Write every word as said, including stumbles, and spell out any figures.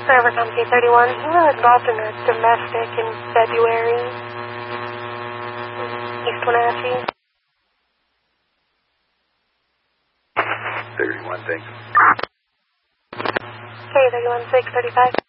Forever Company thirty-one. He was involved in a domestic in February. East Wenatchee. thirty-one, thanks. Okay, thirty-one six thirty-five.